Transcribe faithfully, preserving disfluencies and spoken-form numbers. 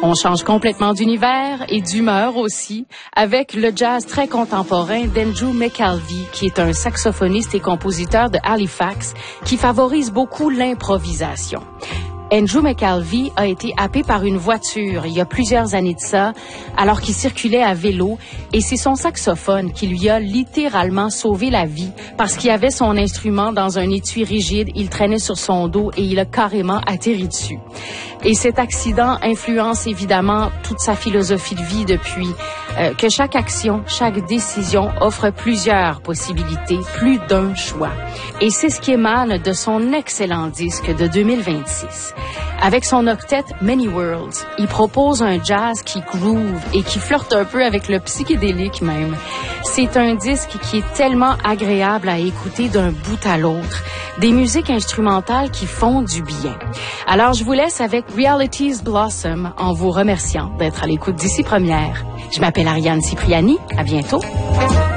On change complètement d'univers et d'humeur aussi avec le jazz très contemporain d'Andrew McAlvey, qui est un saxophoniste et compositeur de Halifax qui favorise beaucoup l'improvisation. Andrew McAlvey a été happé par une voiture il y a plusieurs années de ça, alors qu'il circulait à vélo, et c'est son saxophone qui lui a littéralement sauvé la vie parce qu'il avait son instrument dans un étui rigide, il traînait sur son dos et il a carrément atterri dessus. Et cet accident influence évidemment toute sa philosophie de vie depuis, euh, que chaque action, chaque décision offre plusieurs possibilités, plus d'un choix. Et c'est ce qui émane de son excellent disque de deux mille vingt-six. Avec son octet Many Worlds, il propose un jazz qui groove et qui flirte un peu avec le psychédélique même. C'est un disque qui est tellement agréable à écouter d'un bout à l'autre. Des musiques instrumentales qui font du bien. Alors, je vous laisse avec Realities Blossom en vous remerciant d'être à l'écoute d'ici première. Je m'appelle Ariane Cipriani. À bientôt.